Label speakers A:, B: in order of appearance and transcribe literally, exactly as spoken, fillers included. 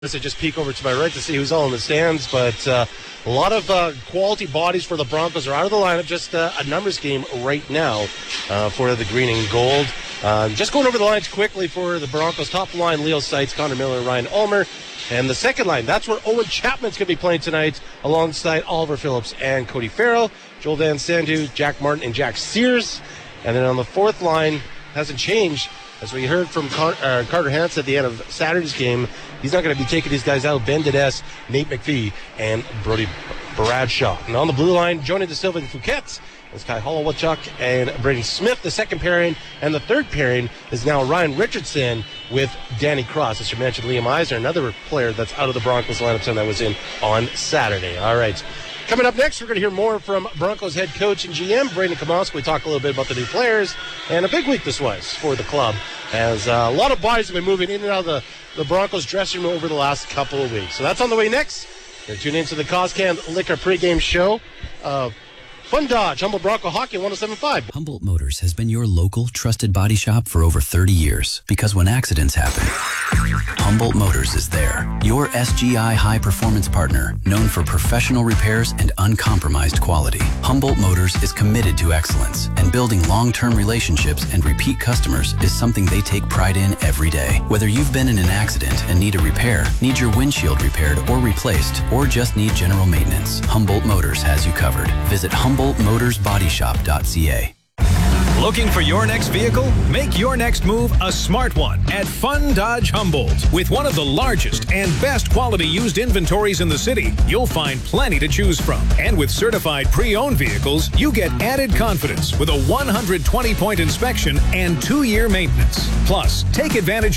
A: As I just peek over to my right to see who's all in the stands, but uh, a lot of uh, quality bodies for the Broncos are out of the lineup. Just uh, a numbers game right now uh, for the green and gold. Uh, just going over the lines quickly for the Broncos. Top line, Leo Seitz, Connor Miller, Ryan Ulmer. And the second line, that's where Owen Chapman's going to be playing tonight alongside Oliver Phillips and Cody Farrell, Joel Van Sandu, Jack Martin, and Jack Sears. And then on the fourth line, hasn't changed. As we heard from Car- uh, Carter Hansen at the end of Saturday's game, he's not going to be taking these guys out. Ben Didess, Nate McPhee, and Brody Bradshaw. And on the blue line, Jonah De Silva and Fouquet. It's Kai Holowachuk and Brady Smith, the second pairing. And the third pairing is now Ryan Richardson with Danny Cross. As you mentioned, Liam Eisner, another player that's out of the Broncos lineup and that was in on Saturday. All right. Coming up next, we're going to hear more from Broncos head coach and G M, Brandon Kamosk. We talk a little bit about the new players. And a big week this was for the club, as uh, a lot of bodies have been moving in and out of the, the Broncos dressing room over the last couple of weeks. So that's on the way next. You're tuned into the Coscan Liquor pregame show. Uh, Fun Dodge, Humboldt Bronco Hockey, one oh seven point five.
B: Humboldt Motors has been your local, trusted body shop for over thirty years. Because when accidents happen, Humboldt Motors is there. Your S G I high-performance partner, known for professional repairs and uncompromised quality. Humboldt Motors is committed to excellence, and building long-term relationships and repeat customers is something they take pride in every day. Whether you've been in an accident and need a repair, need your windshield repaired or replaced, or just need general maintenance, Humboldt Motors has you covered. Visit Humboldt Motors Body Shop dot C A.
C: Looking for your next vehicle? Make your next move a smart one at Fun Dodge Humboldt. With one of the largest and best quality used inventories in the city, you'll find plenty to choose from. And with certified pre-owned vehicles, you get added confidence with a one hundred twenty point inspection and two-year maintenance. Plus, take advantage